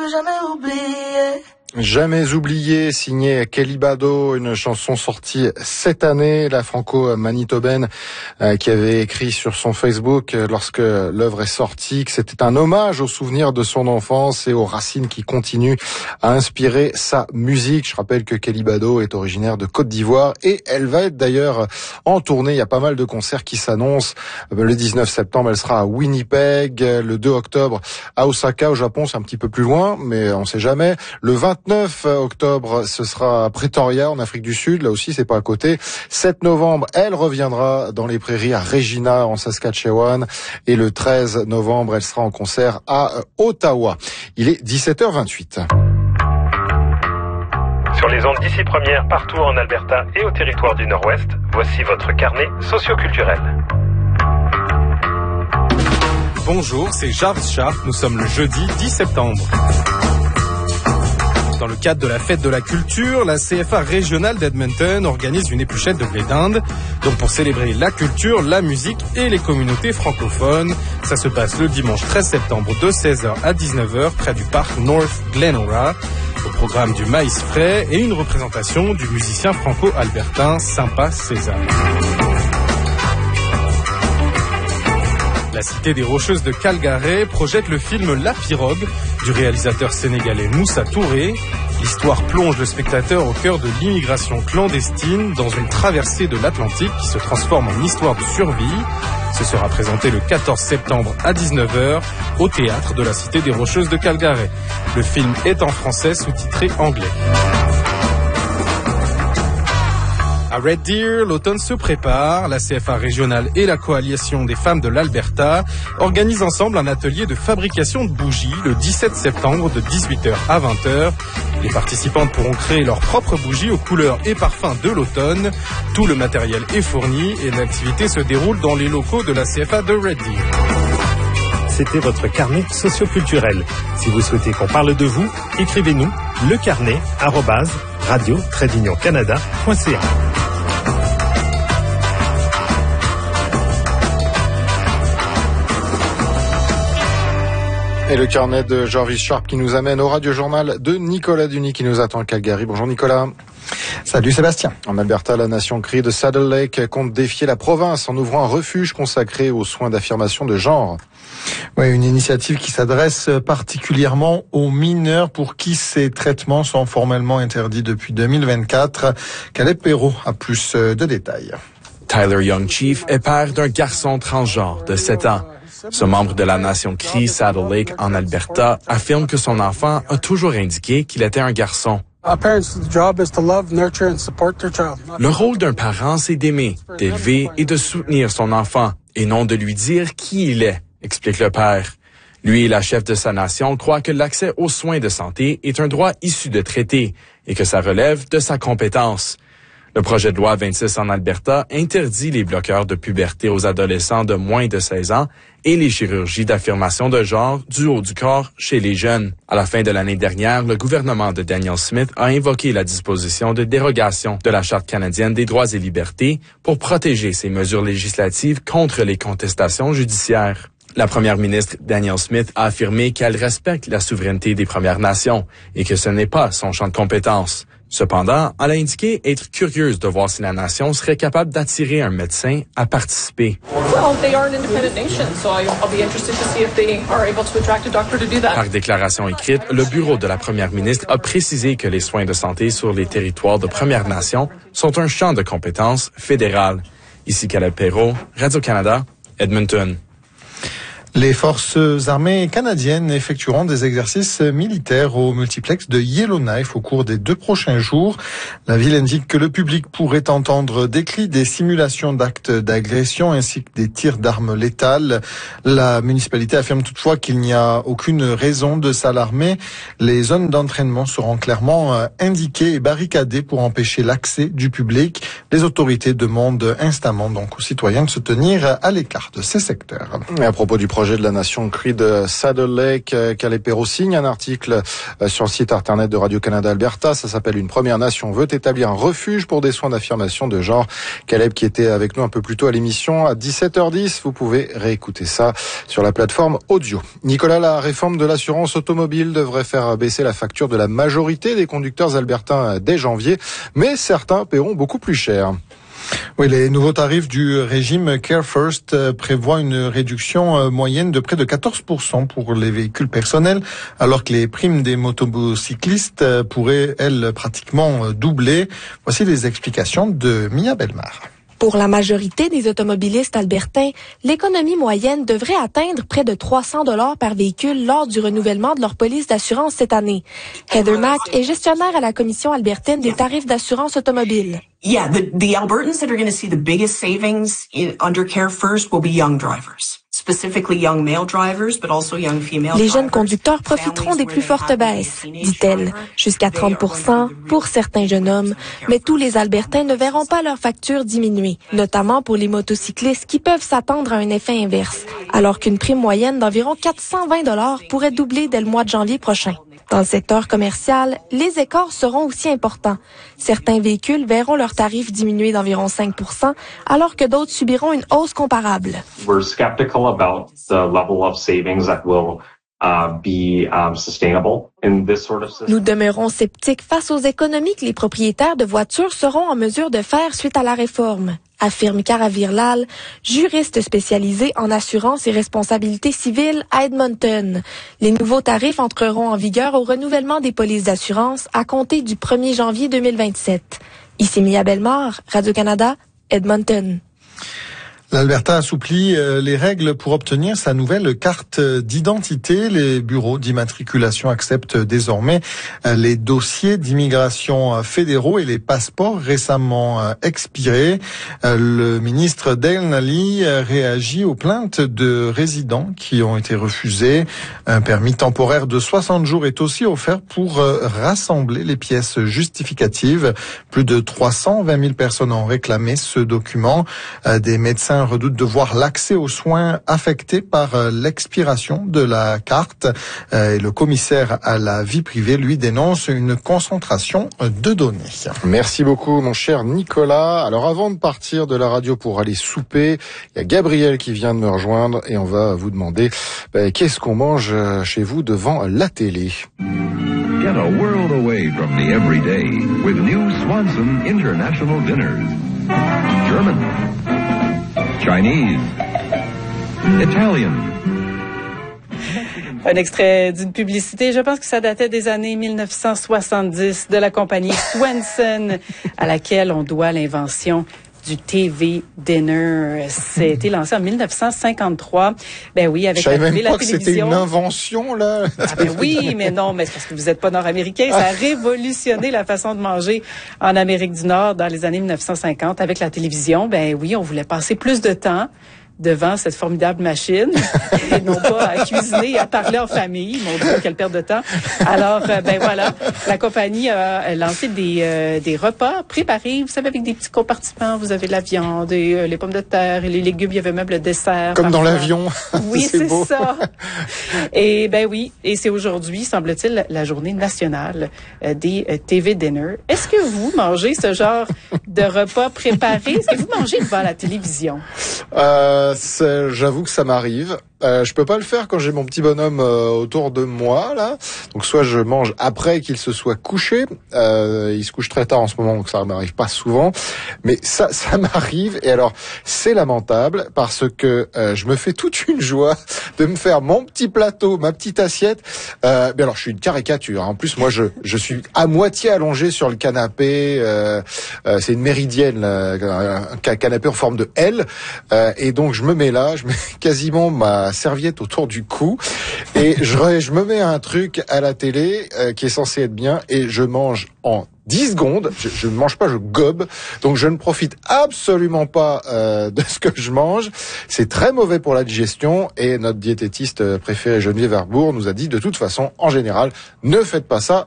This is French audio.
jamais oublié. Jamais oublié, signé Kelly Bado, une chanson sortie cette année, la franco-manitobaine qui avait écrit sur son Facebook lorsque l'œuvre est sortie que c'était un hommage aux souvenirs de son enfance et aux racines qui continuent à inspirer sa musique. Je rappelle que Kelly Bado est originaire de Côte d'Ivoire et elle va être d'ailleurs en tournée. Il y a pas mal de concerts qui s'annoncent. Le 19 septembre, elle sera à Winnipeg. Le 2 octobre, à Osaka, au Japon, c'est un petit peu plus loin, mais on sait jamais. Le 29 octobre, ce sera à Pretoria, en Afrique du Sud. Là aussi, c'est pas à côté. 7 novembre, elle reviendra dans les prairies à Regina, en Saskatchewan. Et le 13 novembre, elle sera en concert à Ottawa. Il est 17h28. Sur les ondes d'ici première, partout en Alberta et au territoire du Nord-Ouest, voici votre carnet socioculturel. Bonjour, c'est Jarvis Sharp. Nous sommes le jeudi 10 septembre. Dans le cadre de la fête de la culture, la CFA régionale d'Edmonton organise une épluchette de blé d'Inde. Donc pour célébrer la culture, la musique et les communautés francophones. Ça se passe le dimanche 13 septembre de 16h à 19h près du parc North Glenora. Au programme du maïs frais et une représentation du musicien franco-albertain Sympa César. La cité des Rocheuses de Calgary projette le film La Pirogue du réalisateur sénégalais Moussa Touré. L'histoire plonge le spectateur au cœur de l'immigration clandestine dans une traversée de l'Atlantique qui se transforme en histoire de survie. Ce sera présenté le 14 septembre à 19h au théâtre de la cité des Rocheuses de Calgary. Le film est en français sous-titré anglais. À Red Deer, l'automne se prépare. La CFA régionale et la Coalition des femmes de l'Alberta organisent ensemble un atelier de fabrication de bougies le 17 septembre de 18h à 20h. Les participantes pourront créer leurs propres bougies aux couleurs et parfums de l'automne. Tout le matériel est fourni et l'activité se déroule dans les locaux de la CFA de Red Deer. C'était votre carnet socioculturel. Si vous souhaitez qu'on parle de vous, écrivez-nous lecarnet@radio-canada.ca. Et le carnet de Jarvis Sharp qui nous amène au radiojournal de Nicolas Duny qui nous attend à Calgary. Bonjour Nicolas. Salut Sébastien. En Alberta, la nation Cree de Saddle Lake compte défier la province en ouvrant un refuge consacré aux soins d'affirmation de genre. Oui, une initiative qui s'adresse particulièrement aux mineurs pour qui ces traitements sont formellement interdits depuis 2024. Caleb Perrault a plus de détails. Tyler Young Chief est père d'un garçon transgenre de 7 ans. Ce membre de la nation Cree Saddle Lake en Alberta affirme que son enfant a toujours indiqué qu'il était un garçon. Le rôle d'un parent, c'est d'aimer, d'élever et de soutenir son enfant, et non de lui dire qui il est, explique le père. Lui et la chef de sa nation croient que l'accès aux soins de santé est un droit issu de traités et que ça relève de sa compétence. Le projet de loi 26 en Alberta interdit les bloqueurs de puberté aux adolescents de moins de 16 ans et les chirurgies d'affirmation de genre du haut du corps chez les jeunes. À la fin de l'année dernière, le gouvernement de Daniel Smith a invoqué la disposition de dérogation de la Charte canadienne des droits et libertés pour protéger ces mesures législatives contre les contestations judiciaires. La première ministre Danielle Smith a affirmé qu'elle respecte la souveraineté des Premières Nations et que ce n'est pas son champ de compétences. Cependant, elle a indiqué être curieuse de voir si la nation serait capable d'attirer un médecin à participer. Par déclaration écrite, le bureau de la première ministre a précisé que les soins de santé sur les territoires de Premières Nations sont un champ de compétences fédéral. Ici Caleb Perrault, Radio-Canada, Edmonton. Les forces armées canadiennes effectueront des exercices militaires au multiplex de Yellowknife au cours des 2 prochains jours. La ville indique que le public pourrait entendre des cris, des simulations d'actes d'agression ainsi que des tirs d'armes létales. La municipalité affirme toutefois qu'il n'y a aucune raison de s'alarmer. Les zones d'entraînement seront clairement indiquées et barricadées pour empêcher l'accès du public. Les autorités demandent instamment donc aux citoyens de se tenir à l'écart de ces secteurs. Et à propos du projet de la nation Cree de Saddle Lake. Caleb Perrault signe un article sur le site internet de Radio-Canada Alberta. Ça s'appelle « Une Première Nation veut établir un refuge pour des soins d'affirmation de genre ». Caleb qui était avec nous un peu plus tôt à l'émission à 17h10. Vous pouvez réécouter ça sur la plateforme audio. Nicolas, la réforme de l'assurance automobile devrait faire baisser la facture de la majorité des conducteurs albertains dès janvier, mais certains paieront beaucoup plus cher. Oui, les nouveaux tarifs du régime Care First prévoient une réduction moyenne de près de 14% pour les véhicules personnels, alors que les primes des motocyclistes pourraient, elles, pratiquement doubler. Voici les explications de Mia Bellemare. Pour la majorité des automobilistes albertains, l'économie moyenne devrait atteindre près de 300 $ par véhicule lors du renouvellement de leur police d'assurance cette année. Heather Mack est gestionnaire à la Commission albertaine des tarifs d'assurance automobile. Yeah, the Albertans that are going to see the biggest savings under Care First will be young drivers. Specifically young male drivers, but also young female drivers. Les jeunes conducteurs profiteront des plus fortes baisses, dit-elle, jusqu'à 30% pour certains jeunes hommes, mais tous les Albertains ne verront pas leur facture diminuer, notamment pour les motocyclistes qui peuvent s'attendre à un effet inverse, alors qu'une prime moyenne d'environ 420 $ pourrait doubler dès le mois de janvier prochain. Dans le secteur commercial, les écarts seront aussi importants. Certains véhicules verront leur tarif diminuer d'environ 5%, alors que d'autres subiront une hausse comparable. We're skeptical about the level of savings that will be sustainable in this sort of system. Nous demeurons sceptiques face aux économies que les propriétaires de voitures seront en mesure de faire suite à la réforme, affirme Karavir Lal, juriste spécialisé en assurance et responsabilité civile à Edmonton. Les nouveaux tarifs entreront en vigueur au renouvellement des polices d'assurance à compter du 1er janvier 2027. Ici Mia Bellemare, Radio-Canada, Edmonton. L'Alberta assouplit les règles pour obtenir sa nouvelle carte d'identité. Les bureaux d'immatriculation acceptent désormais les dossiers d'immigration fédéraux et les passeports récemment expirés. Le ministre Dale Nally réagit aux plaintes de résidents qui ont été refusés. Un permis temporaire de 60 jours est aussi offert pour rassembler les pièces justificatives. Plus de 320 000 personnes ont réclamé ce document. Des médecins redoutent de voir l'accès aux soins affecté par l'expiration de la carte. Et le commissaire à la vie privée, lui, dénonce une concentration de données. Merci beaucoup, mon cher Nicolas. Alors, avant de partir de la radio pour aller souper, il y a Gabriel qui vient de me rejoindre et on va vous demander qu'est-ce qu'on mange chez vous devant la télé. Get a world away from the everyday with new Swanson International Dinners. German, Chinese, Italian. Un extrait d'une publicité, je pense que ça datait des années 1970 de la compagnie Swanson à laquelle on doit l'invention du TV Dinner. C'était lancé en 1953. Ben oui, avec la télévision. Je savais même pas que c'était une invention, là. Ah ben oui, mais non, mais c'est parce que vous n'êtes pas nord-américain. Ça a révolutionné la façon de manger en Amérique du Nord dans les années 1950 avec la télévision. Ben oui, on voulait passer plus de temps devant cette formidable machine et non pas à cuisiner et à parler en famille. Mon Dieu, quelle perte de temps. Alors, ben voilà, la compagnie a lancé des repas préparés, vous savez, avec des petits compartiments. Vous avez la viande et les pommes de terre et les légumes. Il y avait même le dessert. Comme parfois. Dans l'avion. Oui, c'est ça. Et ben oui, et c'est aujourd'hui, semble-t-il, la journée nationale des TV Dinner. Est-ce que vous mangez ce genre de repas préparés? Est-ce que vous mangez devant la télévision? J'avoue que ça m'arrive. Je peux pas le faire quand j'ai mon petit bonhomme autour de moi là. Donc soit je mange après qu'il se soit couché. Il se couche très tard en ce moment, donc ça m'arrive pas souvent. Mais ça m'arrive. Et alors c'est lamentable parce que je me fais toute une joie de me faire mon petit plateau, ma petite assiette. Mais alors je suis une caricature. En plus moi je suis à moitié allongé sur le canapé. C'est une méridienne, là, un canapé en forme de L. Et donc je me mets là, je mets quasiment ma serviette autour du cou et je me mets un truc à la télé qui est censé être bien et je mange en 10 secondes, je ne mange pas, je gobe, donc je ne profite absolument pas de ce que je mange. C'est très mauvais pour la digestion et notre diététiste préféré Geneviève Arbour nous a dit de toute façon, en général, ne faites pas ça